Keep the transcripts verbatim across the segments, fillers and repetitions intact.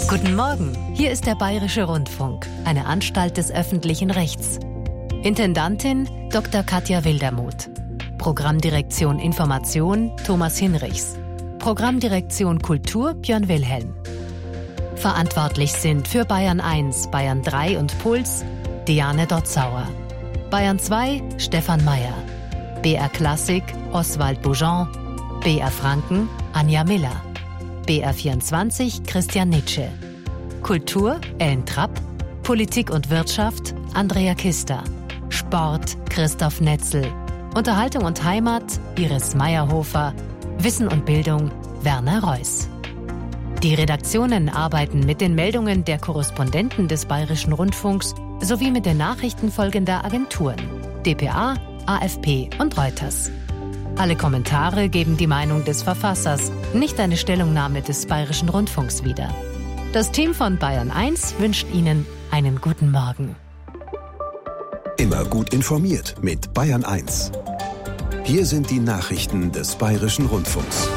Guten Morgen, hier ist der Bayerische Rundfunk, eine Anstalt des öffentlichen Rechts. Intendantin Doktor Katja Wildermuth. Programmdirektion Information Thomas Hinrichs. Programmdirektion Kultur Björn Wilhelm. Verantwortlich sind für Bayern eins, Bayern drei und Puls Diane Dotzauer. Bayern zwei Stefan Mayer. B R Klassik Oswald Boujon. B R Franken Anja Miller. B R vierundzwanzig Christian Nitsche. Kultur Ellen Trapp. Politik und Wirtschaft Andrea Kister. Sport Christoph Netzel. Unterhaltung und Heimat Iris Meyerhofer. Wissen und Bildung Werner Reuss. Die Redaktionen arbeiten mit den Meldungen der Korrespondenten des Bayerischen Rundfunks sowie mit den Nachrichten folgender Agenturen: D P A, A F P und Reuters. Alle Kommentare geben die Meinung des Verfassers, nicht eine Stellungnahme des Bayerischen Rundfunks wieder. Das Team von Bayern eins wünscht Ihnen einen guten Morgen. Immer gut informiert mit Bayern eins. Hier sind die Nachrichten des Bayerischen Rundfunks.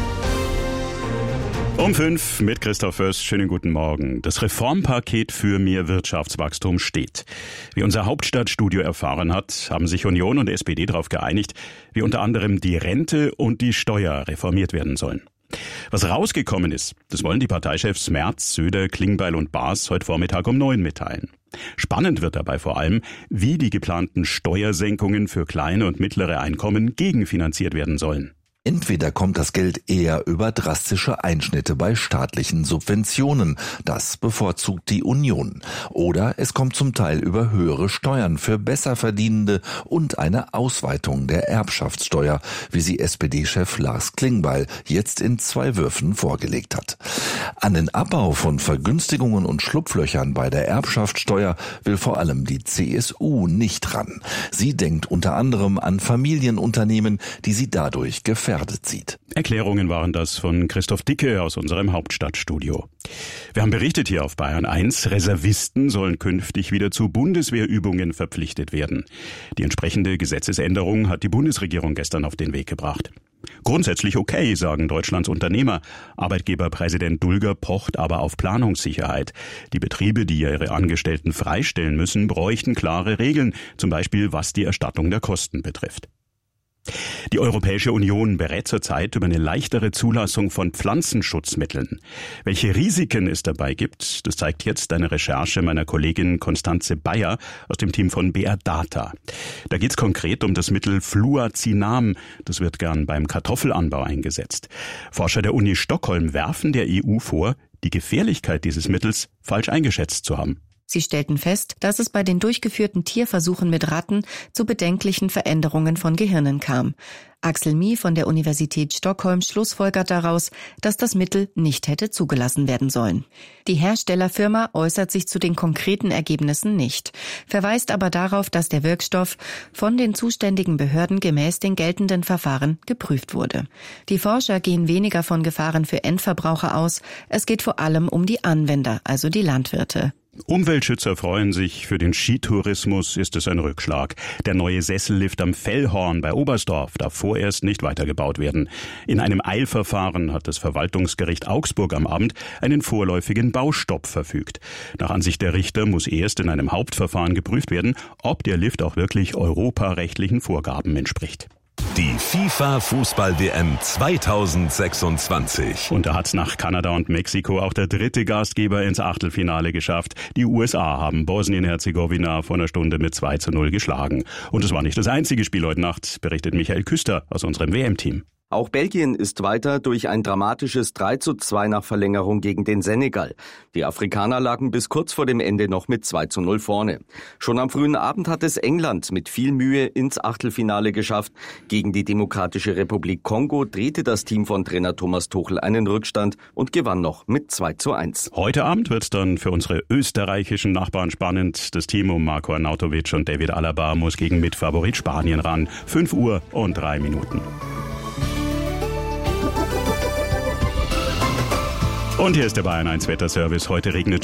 Um fünf mit Christoph Fürst. Schönen guten Morgen. Das Reformpaket für mehr Wirtschaftswachstum steht. Wie unser Hauptstadtstudio erfahren hat, haben sich Union und S P D darauf geeinigt, wie unter anderem die Rente und die Steuer reformiert werden sollen. Was rausgekommen ist, das wollen die Parteichefs Merz, Söder, Klingbeil und Baas heute Vormittag um neun mitteilen. Spannend wird dabei vor allem, wie die geplanten Steuersenkungen für kleine und mittlere Einkommen gegenfinanziert werden sollen. Entweder kommt das Geld eher über drastische Einschnitte bei staatlichen Subventionen, das bevorzugt die Union, oder es kommt zum Teil über höhere Steuern für Besserverdienende und eine Ausweitung der Erbschaftssteuer, wie sie S P D-Chef Lars Klingbeil jetzt in zwei Würfen vorgelegt hat. An den Abbau von Vergünstigungen und Schlupflöchern bei der Erbschaftssteuer will vor allem die C S U nicht ran. Sie denkt unter anderem an Familienunternehmen, die sie dadurch gefährdet sieht. Erklärungen waren das von Christoph Dicke aus unserem Hauptstadtstudio. Wir haben berichtet hier auf Bayern eins, Reservisten sollen künftig wieder zu Bundeswehrübungen verpflichtet werden. Die entsprechende Gesetzesänderung hat die Bundesregierung gestern auf den Weg gebracht. Grundsätzlich okay, sagen Deutschlands Unternehmer. Arbeitgeberpräsident Dulger pocht aber auf Planungssicherheit. Die Betriebe, die ihre Angestellten freistellen müssen, bräuchten klare Regeln, zum Beispiel was die Erstattung der Kosten betrifft. Die Europäische Union berät zurzeit über eine leichtere Zulassung von Pflanzenschutzmitteln. Welche Risiken es dabei gibt, das zeigt jetzt eine Recherche meiner Kollegin Constanze Bayer aus dem Team von B R Data. Da geht es konkret um das Mittel Fluazinam. Das wird gern beim Kartoffelanbau eingesetzt. Forscher der Uni Stockholm werfen der E U vor, die Gefährlichkeit dieses Mittels falsch eingeschätzt zu haben. Sie stellten fest, dass es bei den durchgeführten Tierversuchen mit Ratten zu bedenklichen Veränderungen von Gehirnen kam. Axel Mie von der Universität Stockholm schlussfolgert daraus, dass das Mittel nicht hätte zugelassen werden sollen. Die Herstellerfirma äußert sich zu den konkreten Ergebnissen nicht, verweist aber darauf, dass der Wirkstoff von den zuständigen Behörden gemäß den geltenden Verfahren geprüft wurde. Die Forscher gehen weniger von Gefahren für Endverbraucher aus, es geht vor allem um die Anwender, also die Landwirte. Umweltschützer freuen sich, für den Skitourismus ist es ein Rückschlag. Der neue Sessellift am Fellhorn bei Oberstdorf darf vorerst nicht weitergebaut werden. In einem Eilverfahren hat das Verwaltungsgericht Augsburg am Abend einen vorläufigen Baustopp verfügt. Nach Ansicht der Richter muss erst in einem Hauptverfahren geprüft werden, ob der Lift auch wirklich europarechtlichen Vorgaben entspricht. Die FIFA-Fußball-W M zweitausendsechsundzwanzig. Und da hat's nach Kanada und Mexiko auch der dritte Gastgeber ins Achtelfinale geschafft. Die U S A haben Bosnien-Herzegowina vor einer Stunde mit zwei zu null geschlagen. Und es war nicht das einzige Spiel heute Nacht, berichtet Michael Küster aus unserem W M-Team. Auch Belgien ist weiter durch ein dramatisches drei zu zwei nach Verlängerung gegen den Senegal. Die Afrikaner lagen bis kurz vor dem Ende noch mit zwei zu null vorne. Schon am frühen Abend hat es England mit viel Mühe ins Achtelfinale geschafft. Gegen die Demokratische Republik Kongo drehte das Team von Trainer Thomas Tuchel einen Rückstand und gewann noch mit zwei zu eins. Heute Abend wird's dann für unsere österreichischen Nachbarn spannend. Das Team um Marko Arnautovic und David Alaba muss gegen Mitfavorit Spanien ran. fünf Uhr und drei Minuten. Und hier ist der Bayern eins Wetterservice. Heute regnet